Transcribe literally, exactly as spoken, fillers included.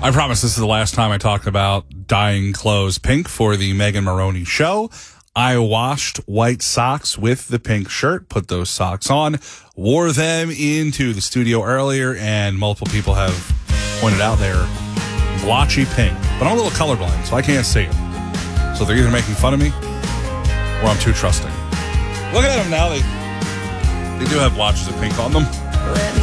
I promise this is the last time I talk about dyeing clothes pink for the Megan Maroney show. I washed white socks with the pink shirt, put those socks on, wore them into the studio earlier, and multiple people have pointed out they're blotchy pink. But I'm a little colorblind, so I can't see it. So they're either making fun of me or I'm too trusting. Look at them now. They, they do have blotches of pink on them.